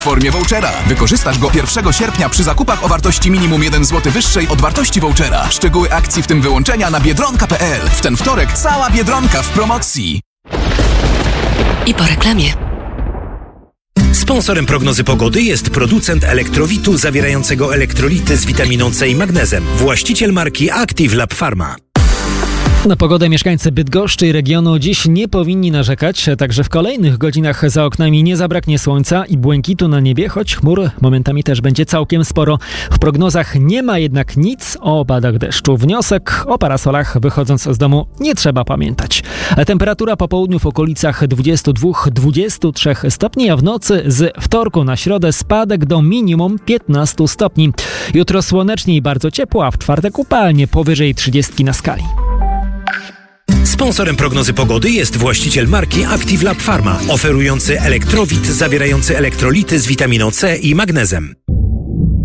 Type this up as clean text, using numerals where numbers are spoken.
w formie vouchera. Wykorzystasz go 1 sierpnia przy zakupach o wartości minimum 1 zł wyższej od wartości vouchera. Szczegóły akcji, w tym wyłączenia, na biedronka.pl. W ten wtorek cała Biedronka w promocji. I po reklamie. Sponsorem prognozy pogody jest producent elektrowitu zawierającego elektrolity z witaminą C i magnezem. Właściciel marki Active Lab Pharma. Na pogodę mieszkańcy Bydgoszczy i regionu dziś nie powinni narzekać, także w kolejnych godzinach za oknami nie zabraknie słońca i błękitu na niebie, choć chmur momentami też będzie całkiem sporo. W prognozach nie ma jednak nic o opadach deszczu. Wniosek o parasolach wychodząc z domu nie trzeba pamiętać. Temperatura po południu w okolicach 22-23 stopni, a w nocy z wtorku na środę spadek do minimum 15 stopni. Jutro słonecznie i bardzo ciepło, a w czwartek upalnie powyżej 30 na skali. Sponsorem prognozy pogody jest właściciel marki Active Lab Pharma, oferujący elektrowit zawierający elektrolity z witaminą C i magnezem.